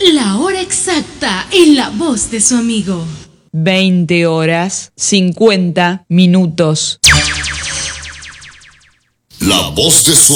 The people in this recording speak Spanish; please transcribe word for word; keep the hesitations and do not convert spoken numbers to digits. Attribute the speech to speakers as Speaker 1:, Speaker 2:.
Speaker 1: La hora exacta en la voz de su amigo.
Speaker 2: veinte horas cincuenta minutos.
Speaker 3: La voz de su